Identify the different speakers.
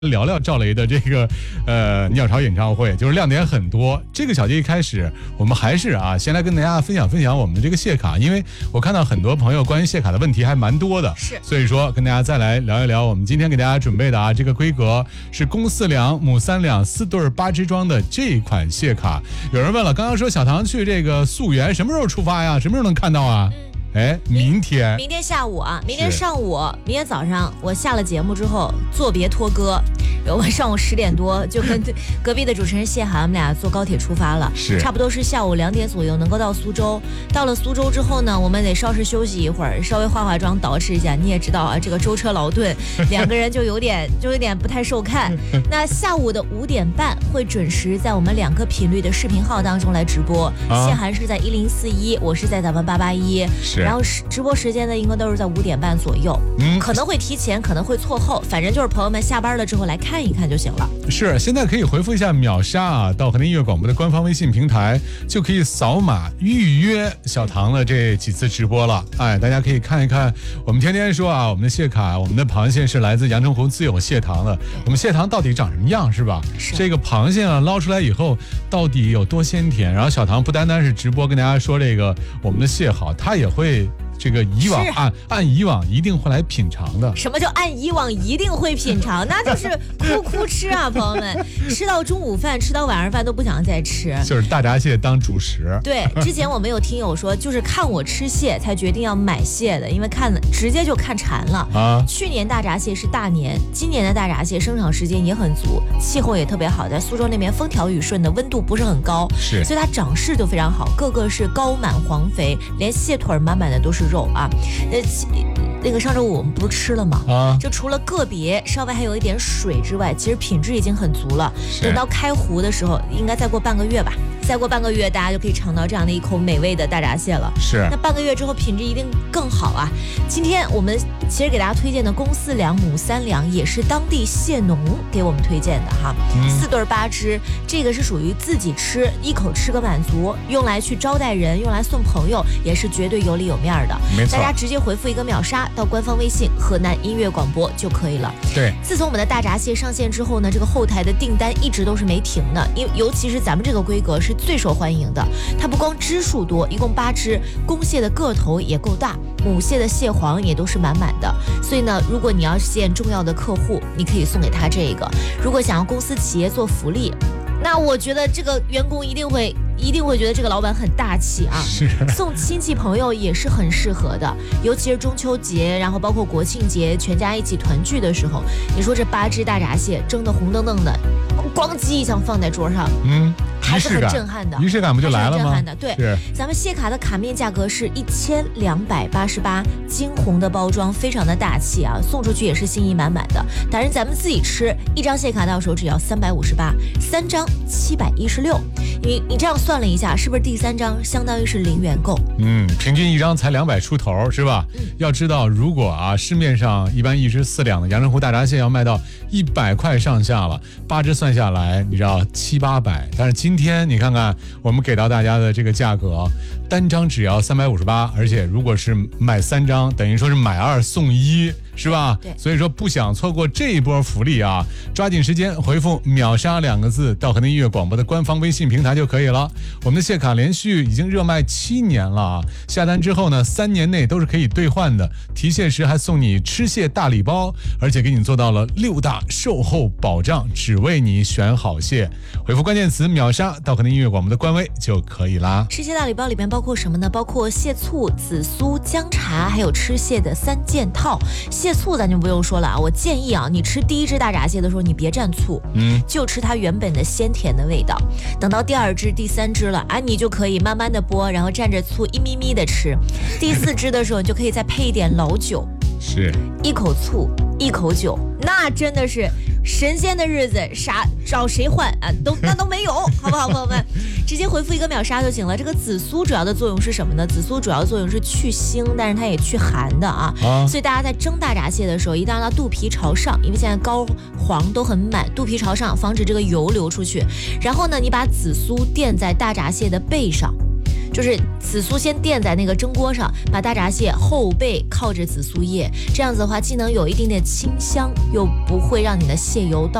Speaker 1: 聊聊赵雷的这个鸟巢演唱会，就是亮点很多。这个小节一开始，我们还是先来跟大家分享我们的这个谢卡，因为我看到很多朋友关于谢卡的问题还蛮多的，所以说跟大家再来聊一聊我们今天给大家准备的这个规格是公4两、母3两、4对8支装的这款谢卡。有人问了，刚刚说小唐去这个溯源什么时候出发呀？什么时候能看到啊？明天
Speaker 2: 下午明天上午，明天早上我下了节目之后作别托歌，我上午10点多就跟隔壁的主持人谢涵，我们俩坐高铁出发了，差不多是下午2点左右能够到苏州。到了苏州之后呢，我们得稍事休息一会儿，稍微化妆捯饬一下。你也知道这个舟车劳顿，2个人就有点不太受看。那下午的5点半会准时在我们2个频率的视频号当中来直播，谢涵是在1041，我是在咱们881。然后直播时间呢，应该都是在5点半左右，可能会提前，可能会错后，反正就是朋友们下班了之后来看一看就行了。
Speaker 1: 是，现在可以回复一下秒杀到河南音乐广播的官方微信平台，就可以扫码预约小唐的这几次直播了。大家可以看一看，我们天天说我们的谢卡，我们的螃蟹是来自阳澄湖自有蟹塘的，我们蟹塘到底长什么样，是吧？这个螃蟹捞出来以后到底有多鲜甜？然后小唐不单单是直播跟大家说这个我们的蟹好，他也会这个以往按以往一定会来品尝的。
Speaker 2: 什么叫按以往一定会品尝？那就是哭吃啊，朋友们，吃到中午饭，吃到晚上饭都不想再吃，
Speaker 1: 就是大闸蟹当主食。
Speaker 2: 对，之前我们有听友说，就是看我吃蟹才决定要买蟹的，因为直接就看馋了去年大闸蟹是大年，今年的大闸蟹生长时间也很足，气候也特别好，在苏州那边风调雨顺的，温度不是很高，所以它长势就非常好，个个是高满黄肥，连蟹腿满满的都是肉啊。那个上周五我们不是吃了吗？就除了个别稍微还有一点水之外，其实品质已经很足了。等到开湖的时候，应该再过半个月吧，再过半个月大家就可以尝到这样的一口美味的大闸蟹了。那半个月之后品质一定更好啊。今天我们其实给大家推荐的公4两、母3两也是当地蟹农给我们推荐的哈，4对8支，这个是属于自己吃一口吃个满足，用来去招待人，用来送朋友，也是绝对有里有面的。
Speaker 1: 没错，
Speaker 2: 大家直接回复一个秒杀到官方微信河南音乐广播就可以了。
Speaker 1: 对，
Speaker 2: 自从我们的大闸蟹上线之后呢，这个后台的订单一直都是没停的，尤其是咱们这个规格是最受欢迎的。它不光支数多，一共8支，公蟹的个头也够大，母蟹的蟹黄也都是满满的。所以呢，如果你要见重要的客户，你可以送给他这个。如果想要公司企业做福利，那我觉得这个员工一定会觉得这个老板很大气啊。送亲戚朋友也是很适合的，尤其是中秋节，然后包括国庆节，全家一起团聚的时候，你说这8只大闸蟹蒸得红澄澄的，咣叽一下放在桌上，还是很震撼的，
Speaker 1: 仪式感不就来了吗？
Speaker 2: 对，咱们谢卡的卡面价格是1288，金红的包装非常的大气啊，送出去也是心意满满的。当然咱们自己吃一张谢卡到手只要358，3张716。你这样算了一下，是不是第3张相当于是0元购？
Speaker 1: 平均一张才200出头，是吧？要知道，如果市面上一般1只4两的阳澄湖大闸蟹要卖到100块上下了，8只算下来，你知道700-800。但是今天你看看我们给到大家的这个价格，单张只要358，而且如果是买3张，等于说是买2送1。是吧？
Speaker 2: 对，
Speaker 1: 所以说不想错过这一波福利啊，抓紧时间回复秒杀2个字到河南音乐广播的官方微信平台就可以了。我们的谢卡连续已经热卖7年了啊，下单之后呢，3年内都是可以兑换的，提现时还送你吃蟹大礼包，而且给你做到了6大售后保障，只为你选好蟹。回复关键词秒杀到河南音乐广播的官微就可以啦。
Speaker 2: 吃蟹大礼包里面包括什么呢？包括蟹醋、紫苏、姜茶，还有吃蟹的3件套。蟹醋咱就不用说了啊，我建议你吃第1只大闸蟹的时候，你别蘸醋，就吃它原本的鲜甜的味道。等到第2只、第3只了你就可以慢慢的剥，然后蘸着醋一咪咪的吃。第4只的时候，你就可以再配一点老酒，
Speaker 1: 是
Speaker 2: 一口醋一口酒，那真的是神仙的日子，找谁换那都没有，好不好，朋友们？直接回复一个秒杀就行了。这个紫苏主要的作用是什么呢？紫苏主要作用是去腥，但是它也去寒的所以大家在蒸大闸蟹的时候，一定要让它肚皮朝上，因为现在膏黄都很满，肚皮朝上，防止这个油流出去。然后呢，你把紫苏垫在大闸蟹的背上， 就是紫苏先垫在那个蒸锅上，把大闸蟹后背靠着紫苏叶，这样子的话既能有一定的清香，又不会让你的蟹油到